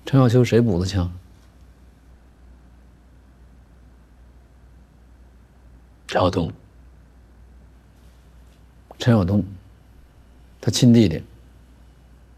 陈小秋谁补的枪？ 赵东， 陈晓东，他亲弟弟。